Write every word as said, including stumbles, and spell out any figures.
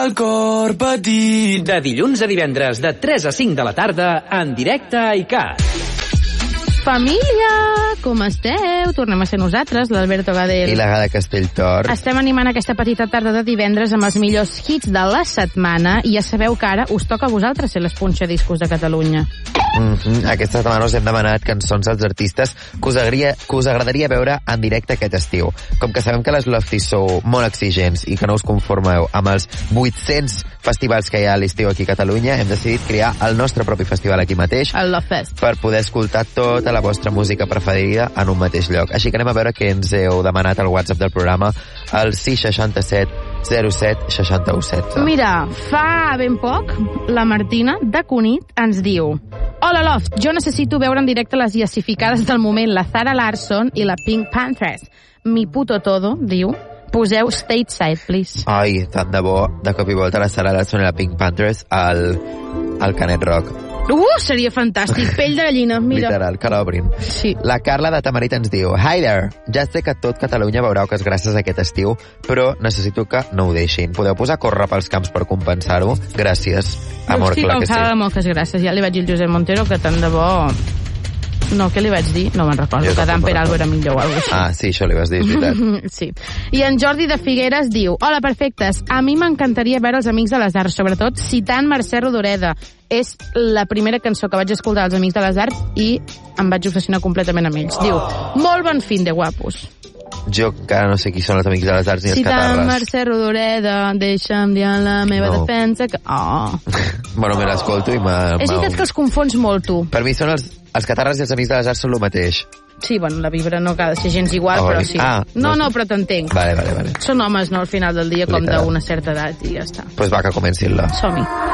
El cor petit. De dilluns a divendres, de tres a cinc de la tarda, en directe a I C A S. Família, com esteu? Tornem a ser nosaltres, l'Alberto Gadel i la Gada Castelltor. Estem animant aquesta petita tarda de divendres amb els millors hits de la setmana i ja sabeu que ara us toca a vosaltres ser l'esponja discos de Catalunya. Mm-hmm. Aquesta setmana us hem demanat cançons als artistes que us, agradaria, que us agradaria veure en directe aquest estiu. Com que sabem que les Lofties sou molt exigents i que no us conformeu amb els vuit-cents festivals que hi ha a l'estiu aquí a Catalunya, hem decidit crear el nostre propi festival aquí mateix, el Love Fest, per poder escoltar tota la vostra música preferida en un mateix lloc. Així que anem a veure què ens heu demanat al WhatsApp del programa, al sis seixanta-set zero set seixanta-u setze. Mira, fa ben poc, la Martina de Cunit ens diu: Hola, Loft, jo necessito veure en directe les llassificades del moment, la Zara Larsson i la Pink Panthers. Mi puto todo, diu. Poseu Stateside, please. Ai, tant de bo, de cop i volta la Zara Larsson i la Pink Panthers al, al Canet Rock. Uh, seria fantàstic, pell de gallina, mira. Literal, que l'obrin. Sí. La Carla de Tamarit ens diu: Hi there, ja sé que tot Catalunya veurà que és gràcies a aquest estiu, però necessito que no ho deixin. Podeu posar a córrer pels camps per compensar-ho? Gràcies, amor, Hosti, clar que sí. Moltes gràcies, ja li vaig dir al Josep Montero que tant de bo... No, què li vaig dir? No me'n recordo, jo que Dan Peralbo era millor o alguna cosa. Ah, sí, això li vas dir, és veritat. Sí. I en Jordi de Figueres diu: Hola, perfectes, a mi m'encantaria veure els Amics de les Arts, sobretot citant Mercè Rodoreda. És la primera cançó que vaig escoltar als Amics de les Arts i em vaig obsessionar completament amb ells. Diu: molt bon fin de guapos. Jo encara no sé qui són els Amics de les Arts ni els citant Catarres. Citant Mercè Rodoreda, deixa'm dir en la meva no. defensa que... Oh. Bueno, me l'escolto i m'ha... És veritat que els confons molt, tu. Per mi són els, els Catarres i els Amics de les Arts són el mateix. Sí, bueno, la vibra no ha de ser gens igual, oh, però sí. Ah, no, no, no, però t'entenc. Vale, vale, vale. Són homes, no, al final del dia, com Literal. d'una certa edat i ja està. Pues va, que comencin-la. Som-hi.